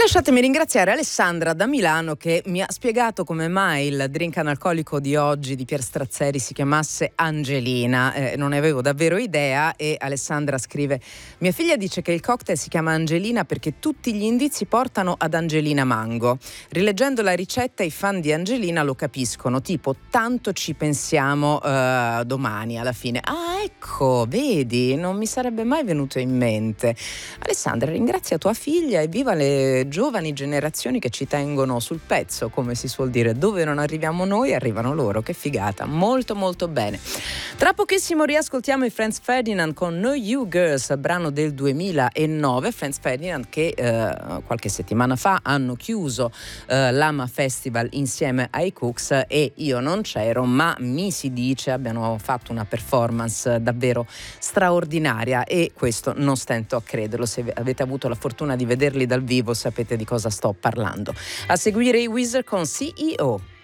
Lasciatemi ringraziare Alessandra da Milano che mi ha spiegato come mai il drink analcolico di oggi di Pier Strazzeri si chiamasse Angelina. Non ne avevo davvero idea e Alessandra scrive: mia figlia dice che il cocktail si chiama Angelina perché tutti gli indizi portano ad Angelina Mango. Rileggendo la ricetta i fan di Angelina lo capiscono, tipo tanto ci pensiamo domani alla fine. Ah, ecco, vedi, non mi sarebbe mai venuto in mente. Alessandra, ringrazia tua figlia e viva le giovani generazioni che ci tengono sul pezzo, come si suol dire. Dove non arriviamo noi arrivano loro. Che figata, molto molto bene. Tra pochissimo riascoltiamo i Franz Ferdinand con No You Girls, brano del 2009. Franz Ferdinand che qualche settimana fa hanno chiuso l'Ama Festival insieme ai Cooks e io non c'ero, ma mi si dice abbiano fatto una performance davvero straordinaria e questo non stento a crederlo. Se avete avuto la fortuna di vederli dal vivo sapete di cosa sto parlando. A seguire i Weezer con CEO.